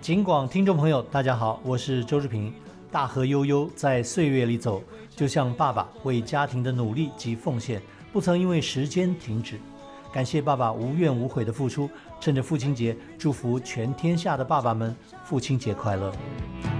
尽管听众朋友大家好，我是周志平。大河悠悠，在岁月里走，就像爸爸为家庭的努力及奉献，不曾因为时间停止。感谢爸爸无怨无悔的付出，趁着父亲节，祝福全天下的爸爸们父亲节快乐。